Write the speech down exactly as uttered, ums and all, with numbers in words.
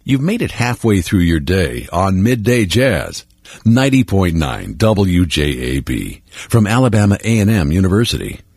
You've made it halfway through your day on Midday Jazz, ninety point nine W J A B, from Alabama A and M University.